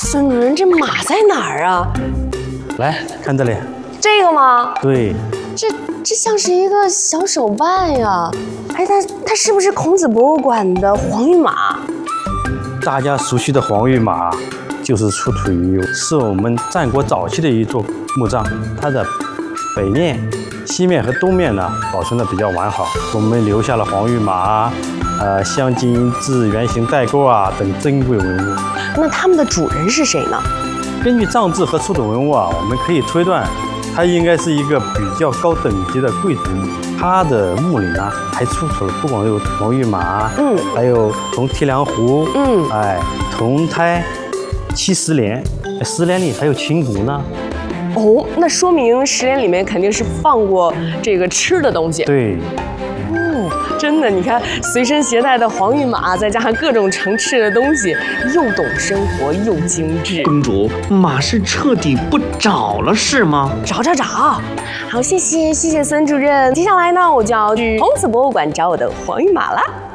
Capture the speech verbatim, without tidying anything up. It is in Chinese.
孙主任，这马在哪儿啊？ 来看这里， 这个吗？ 对， 这这像是一个小手办呀。哎，它它是不是孔子博物馆的黄玉马？ 大家熟悉的黄玉马，就是出土于是我们战国早期的一座墓葬，它的北面、西面和东面呢保存的比较完好，我们留下了黄玉马、呃镶金银质、圆形带钩啊等珍贵文物。 那他们的主人是谁呢？ 根据葬制和出土文物啊，我们可以推断，他应该是一个比较高等级的贵族。他的墓里呢，还出土了不光有黄玉马，嗯，还有铜提梁壶，嗯，哎，铜胎、七石莲，石莲里还有琴骨呢。 哦，那说明石莲里面肯定是放过这个吃的东西。 对。 哦，真的，你看随身携带的黄玉马，再加上各种盛吃的东西，又懂生活又精致。 公主，马是彻底不找了是吗？ 找找找！好，谢谢谢谢孙主任。接下来呢，我就要去孔子博物馆找我的黄玉马了。